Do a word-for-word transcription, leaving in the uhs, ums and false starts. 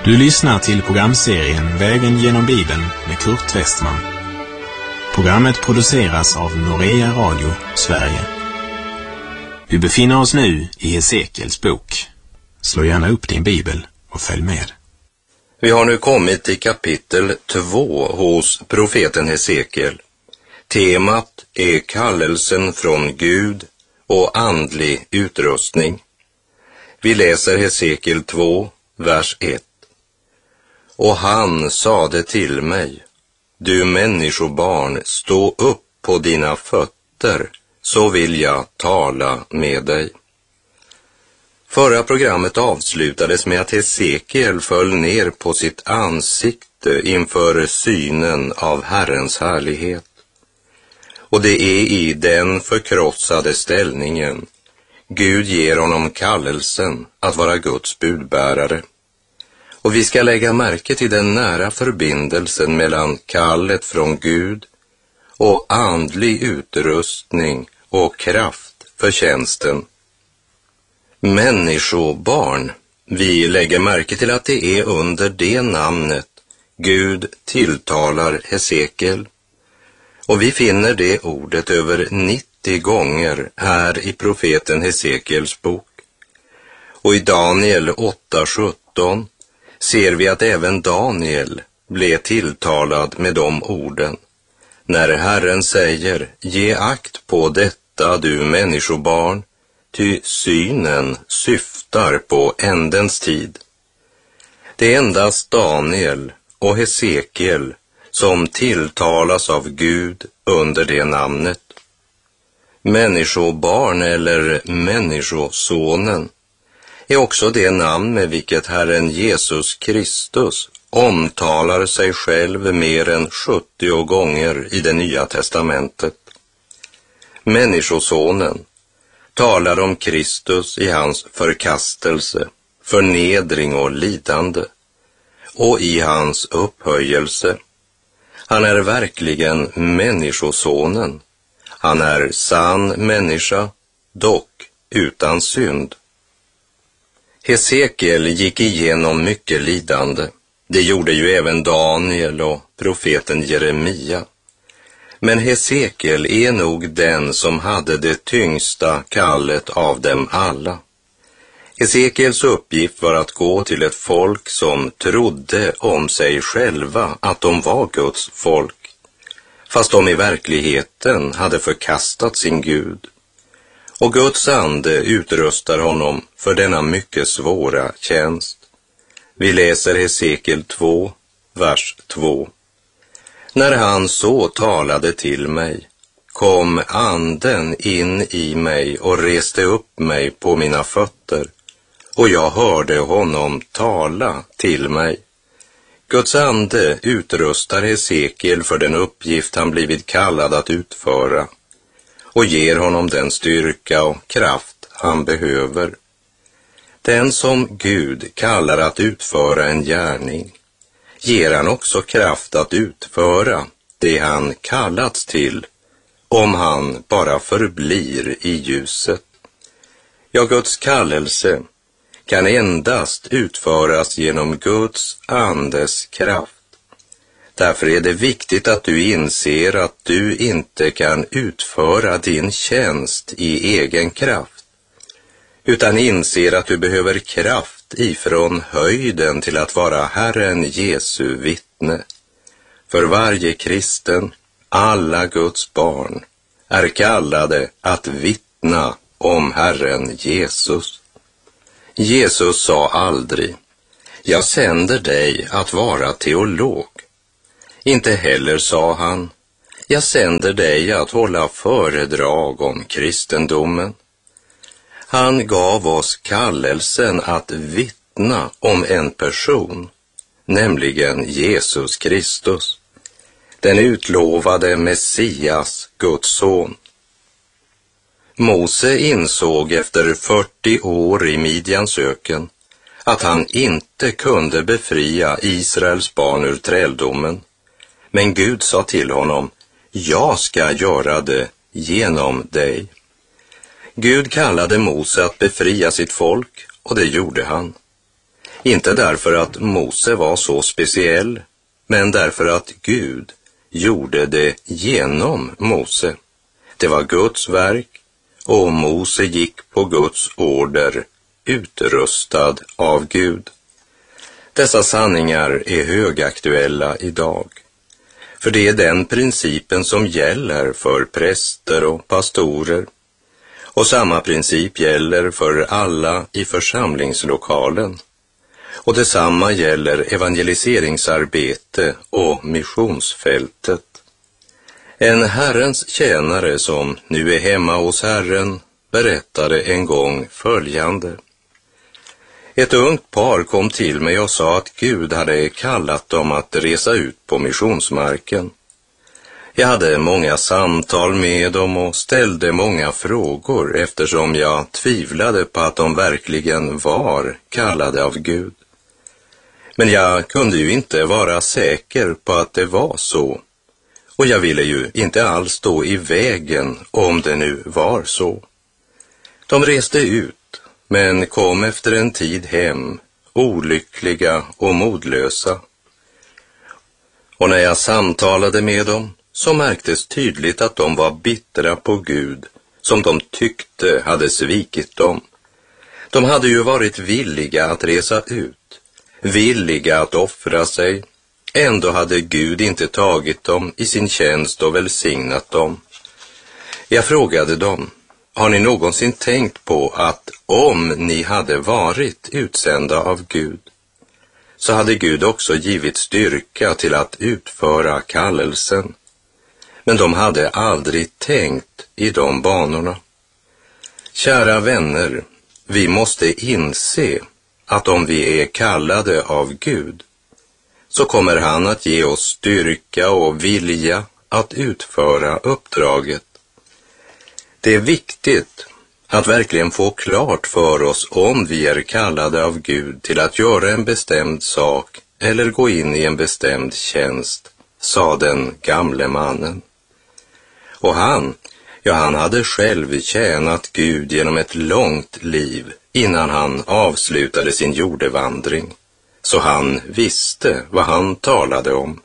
Du lyssnar till programserien Vägen genom Bibeln med Kurt Westman. Programmet produceras av Norea Radio, Sverige. Vi befinner oss nu i Hesekiels bok. Slå gärna upp din bibel och följ med. Vi har nu kommit till kapitel två hos profeten Hesekiel. Temat är kallelsen från Gud och andlig utrustning. Vi läser Hesekiel två, vers ett. Och han sade till mig: du människobarn, stå upp på dina fötter, så vill jag tala med dig. Förra programmet avslutades med att Hesekiel föll ner på sitt ansikte inför synen av Herrens härlighet. Och det är i den förkrossade ställningen Gud ger honom kallelsen att vara Guds budbärare. Och vi ska lägga märke till den nära förbindelsen mellan kallet från Gud och andlig utrustning och kraft för tjänsten. Människobarn, vi lägger märke till att det är under det namnet Gud tilltalar Hesekiel. Och vi finner det ordet över nittio gånger här i profeten Hesekiels bok. Och i Daniel åtta sjutton ser vi att även Daniel blev tilltalad med de orden. När Herren säger: ge akt på detta, du människobarn, ty synen syftar på ändens tid. Det är endast Daniel och Hesekiel som tilltalas av Gud under det namnet. Människobarn eller människosonen är också det namn med vilket Herren Jesus Kristus omtalar sig själv mer än sjuttio gånger i det nya testamentet. Människosonen talar om Kristus i hans förkastelse, förnedring och lidande, och i hans upphöjelse. Han är verkligen människosonen. Han är sann människa, dock utan synd. Hesekiel gick igenom mycket lidande. Det gjorde ju även Daniel och profeten Jeremia. Men Hesekiel är nog den som hade det tyngsta kallet av dem alla. Hesekiels uppgift var att gå till ett folk som trodde om sig själva att de var Guds folk, fast de i verkligheten hade förkastat sin Gud. Och Guds ande utrustar honom för denna mycket svåra tjänst. Vi läser Hesekiel två, vers två. När han så talade till mig, kom anden in i mig och reste upp mig på mina fötter, och jag hörde honom tala till mig. Guds ande utrustar Hesekiel för den uppgift han blivit kallad att utföra och ger honom den styrka och kraft han behöver. Den som Gud kallar att utföra en gärning ger han också kraft att utföra det han kallats till, om han bara förblir i ljuset. Ja, Guds kallelse kan endast utföras genom Guds andes kraft. Därför är det viktigt att du inser att du inte kan utföra din tjänst i egen kraft, utan inser att du behöver kraft ifrån höjden till att vara Herren Jesu vittne. För varje kristen, alla Guds barn, är kallade att vittna om Herren Jesus. Jesus sa aldrig: jag sänder dig att vara teolog. Inte heller sa han: jag sänder dig att hålla föredrag om kristendomen. Han gav oss kallelsen att vittna om en person, nämligen Jesus Kristus, den utlovade Messias, Guds son. Mose insåg efter fyrtio år i Midjans öken att han inte kunde befria Israels barn ur träldomen. Men Gud sa till honom: jag ska göra det genom dig. Gud kallade Mose att befria sitt folk, och det gjorde han. Inte därför att Mose var så speciell, men därför att Gud gjorde det genom Mose. Det var Guds verk och Mose gick på Guds order, utrustad av Gud. Dessa sanningar är högaktuella idag, för det är den principen som gäller för präster och pastorer, och samma princip gäller för alla i församlingslokalen. Och detsamma gäller evangeliseringsarbete och missionsfältet. En Herrens tjänare som nu är hemma hos Herren berättade en gång följande. Ett ungt par kom till mig och sa att Gud hade kallat dem att resa ut på missionsmarken. Jag hade många samtal med dem och ställde många frågor eftersom jag tvivlade på att de verkligen var kallade av Gud. Men jag kunde ju inte vara säker på att det var så. Och jag ville ju inte alls stå i vägen om det nu var så. De reste ut, men kom efter en tid hem, olyckliga och modlösa. Och när jag samtalade med dem så märktes tydligt att de var bittra på Gud, som de tyckte hade svikit dem. De hade ju varit villiga att resa ut, villiga att offra sig. Ändå hade Gud inte tagit dem i sin tjänst och välsignat dem. Jag frågade dem, har ni någonsin tänkt på att om ni hade varit utsända av Gud, så hade Gud också givit styrka till att utföra kallelsen? Men de hade aldrig tänkt i de banorna. Kära vänner, vi måste inse att om vi är kallade av Gud, så kommer han att ge oss styrka och vilja att utföra uppdraget. Det är viktigt att verkligen få klart för oss om vi är kallade av Gud till att göra en bestämd sak eller gå in i en bestämd tjänst, sa den gamle mannen. Och han, ja han hade själv tjänat Gud genom ett långt liv innan han avslutade sin jordevandring. Så han visste vad han talade om.